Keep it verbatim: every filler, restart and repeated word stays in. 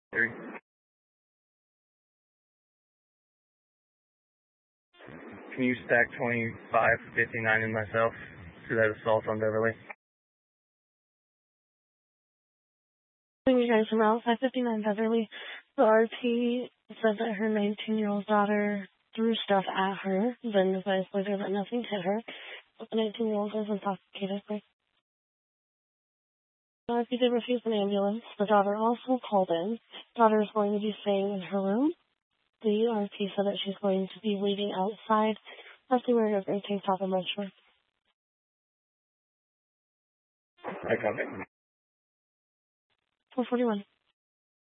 Three. Can you stack twenty-five fifty-nine and myself to that assault on Beverly? You guys from out five fifty-nine Beverly. The R P said that her nineteen-year-old daughter threw stuff at her, then advised later that nothing hit her. But the nineteen-year-old is intoxicated. The R P did refuse an ambulance. The daughter also called in. Daughter is going to be staying in her room. The R P said that she's going to be waiting outside, possibly wearing a gray tank top and red shorts. I copy. four forty-one.